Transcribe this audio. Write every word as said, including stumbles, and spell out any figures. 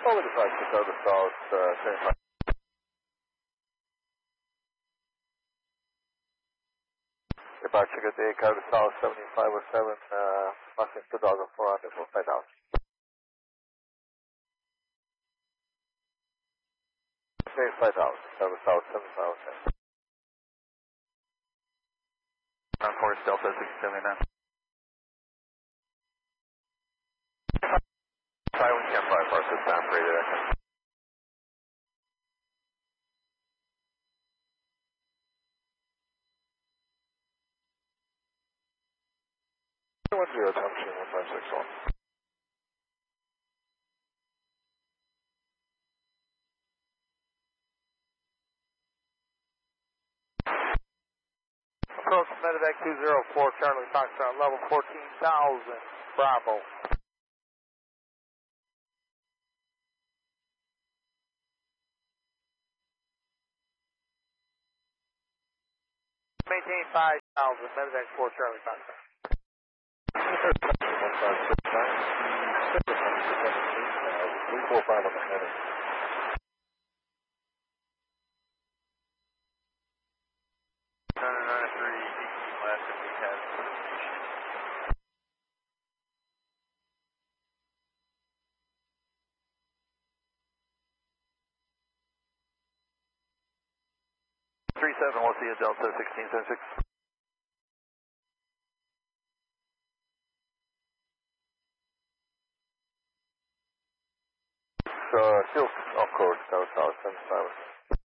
Over the five six over south, uh, seventy-five. Departure good day, Cargo South seventy-five oh seven, uh, passing two thousand four hundred for five thousand. five thousand, Cargo South seventy-five oh seven. Ground Force Delta six seventy-nine. five one ten five, Parcel Sam, radio action. one zero, junction one five six one. Approach Medevac two zero four, Charlie Foxtrot, level fourteen thousand, Bravo. Maintain five thousand, Medevac four, Charlie Foxtrot. one five six nine, three four five on the heading. nine three, last if we have information. three seven, we'll see you, Delta sixteen seventy-six. So, still